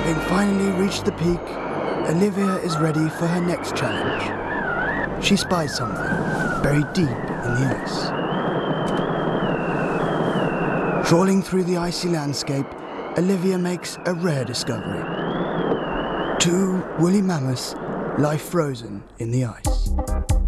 Having finally reached the peak, Olivia is ready for her next challenge. She spies something buried deep in the ice. Trawling through the icy landscape, Olivia makes a rare discovery. Two woolly mammoths lie frozen in the ice.